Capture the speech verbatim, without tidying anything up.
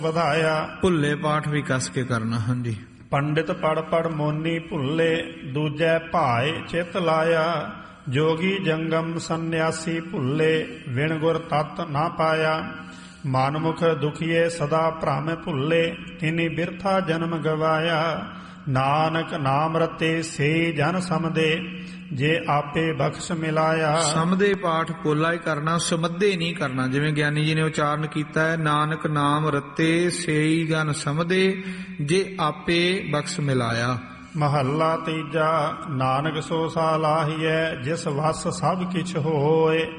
ਵਧਾਇਆ। ਭੁੱਲੇ ਪਾਠ ਵੀ ਕੱਸ ਕੇ ਕਰਨਾ। ਹਾਂਜੀ। ਪੰਡਿਤ ਪੜ ਪੜ ਮੋਨੀ ਭੁੱਲੇ, ਦੂਜੈ ਭਾਏ ਚਿਤ ਲਾਇਆ। ਜੋਗੀ ਜੰਗਮ ਸੰਨਿਆਸੀ ਭੁੱਲੇ, ਵਿਣ ਗੁਰ ਤਤ ਨਾ ਪਾਇਆ। ਮਨਮੁਖ ਦੁਖੀਏ ਸਦਾ ਭ੍ਰਮ ਭੁੱਲੇ, ਤਿਨੀ ਬਿਰਥਾ ਜਨਮ ਗਵਾਇਆ। ਨਾਨਕ ਨਾਮ ਰਤੇ ਸੇ ਜਨ ਸਮਦੇ, ਜੇ ਆਪੇ ਬਖਸ਼ ਮਿਲਾਇਆ। ਸਮਦੇ ਪਾਠ ਪੋਲਾ ਹੀ ਕਰਨਾ, ਸਮੱਧੇ ਨਹੀਂ ਕਰਨਾ। ਜਿਵੇਂ ਗਿਆਨੀ ਜੀ ਨੇ ਉਚਾਰਨ ਕੀਤਾ ਹੈ, ਨਾਨਕ ਨਾਮ ਰਤੇ ਸੇਈ ਜਨ ਸਮਦੇ, ਜੇ ਆਪੇ ਬਖਸ਼ ਮਿਲਾਇਆ। ਮਹੱਲਾ ਤੀਜਾ। ਨਾਨਕ ਸੋ ਸਾ ਲਾਹੀਐ, ਜਿਸ ਵਸ ਸਭ ਕਿਛ ਹੋਏ।